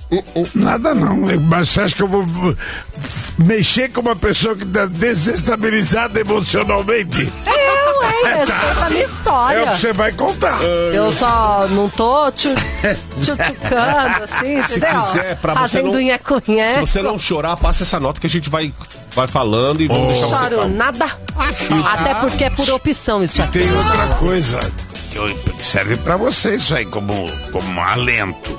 Nada não, mas você acha que eu vou mexer com uma pessoa que está desestabilizada emocionalmente? Respeita a minha história. É o que você vai contar. Eu só não tô tchuchucando, assim, Se entendeu? quiser, pra você Fazendo não... nheco-nheco. Se você não chorar, passa essa nota que a gente vai falando e vamos deixar você Choro calmo. nada. Até porque é por opção isso aqui. Tem outra coisa que serve pra você isso aí como um alento.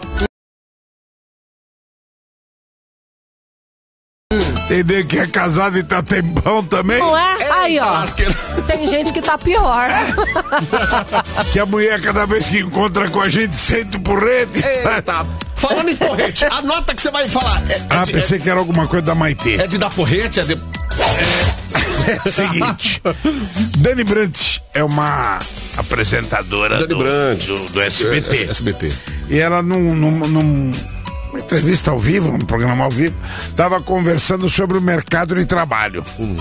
Entender que é casado e tá tempão também? Não é? Aí, ó. Tem gente que tá pior. Que a mulher, cada vez que encontra com a gente, sente o porrete. Eita. Falando em porrete, a nota que você vai falar Pensei que era alguma coisa da Maitê. é de dar porrete? É seguinte, Dani Brandt é uma apresentadora do SBT. E ela numa entrevista ao vivo, num programa ao vivo, estava conversando sobre o mercado de trabalho.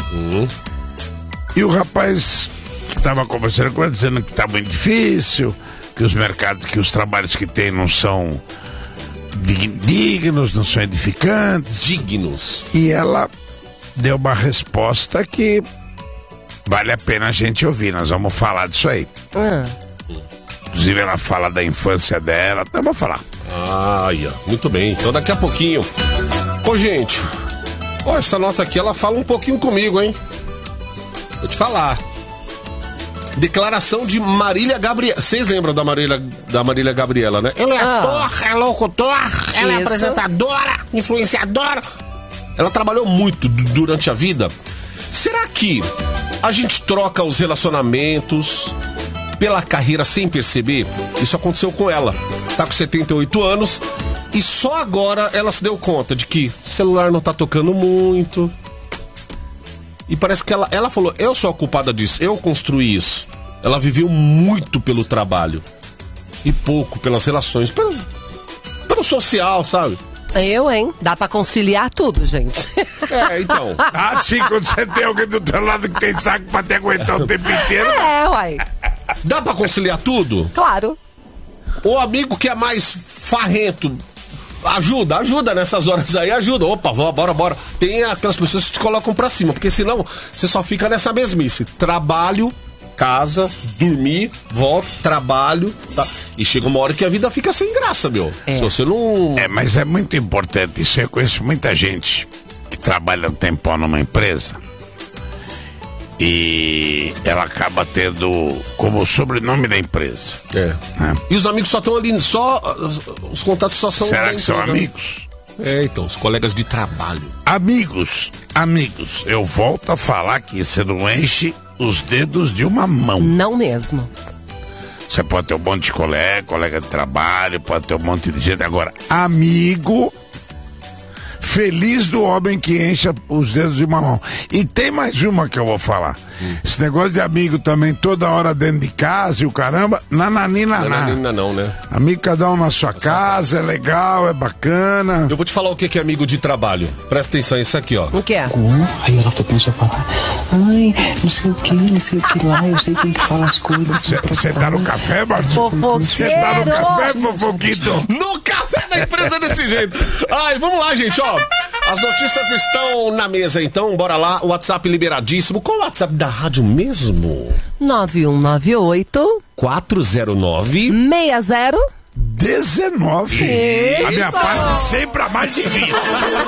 E o rapaz que estava conversando com ela, dizendo que está muito difícil, que os trabalhos que tem não são dignos, não são edificantes. Dignos. E ela deu uma resposta que vale a pena a gente ouvir. Nós vamos falar disso aí. Inclusive ela fala da infância dela. Então vamos falar. Muito bem. Então daqui a pouquinho. Ô, gente, essa nota aqui, ela fala um pouquinho comigo, hein? Vou te falar. Declaração de Marília Gabriela. Vocês lembram da Marília Gabriela, né? Ela é ator, é locutor, ela é apresentadora, influenciadora. Ela trabalhou muito durante a vida. Será que a gente troca os relacionamentos pela carreira sem perceber? Isso aconteceu com ela. Tá com 78 anos e só agora ela se deu conta de que o celular não tá tocando muito. E parece que ela falou, eu sou a culpada disso, eu construí isso. Ela viveu muito pelo trabalho e pouco pelas relações, pelo social, sabe? Hein? Dá pra conciliar tudo, gente. Então. Sim, quando você tem alguém do teu lado que tem saco pra te aguentar o tempo inteiro. Uai. Dá pra conciliar tudo? Claro. O amigo que é mais farrento, ajuda nessas horas aí, ajuda. Opa, bora. Tem aquelas pessoas que te colocam pra cima, porque senão você só fica nessa mesmice. Trabalho, casa, dormir, volta, trabalho, tá? E chega uma hora que a vida fica sem graça, meu. Se você não... Mas é muito importante isso. Eu conheço muita gente que trabalha um tempão numa empresa e ela acaba tendo como sobrenome da empresa. E os amigos só estão ali, os contatos só são... Será que são amigos? Então, os colegas de trabalho. Amigos, eu volto a falar que você não enche os dedos de uma mão. Não mesmo. Você pode ter um monte de colega de trabalho, pode ter um monte de gente. Agora, amigo, feliz do homem que encha os dedos de uma mão. E tem mais uma que eu vou falar. Esse negócio de amigo também, toda hora dentro de casa e o caramba, nananina não, né? Amigo, cada um na sua casa, é legal, é bacana. Eu vou te falar o que é amigo de trabalho. Presta atenção, isso aqui, ó. O que é? Aí ela começou a falar, não sei o que lá, eu sei que tem que falar as coisas. Você tá no café, Marcos? Fofoqueiro! Você tá no café, fofoquito? No café da empresa desse jeito. Vamos lá, gente, ó. As notícias estão na mesa, então bora lá. O WhatsApp liberadíssimo. Qual é o WhatsApp da rádio mesmo? 9198 409 60 19. A minha parte sempre a mais de 20.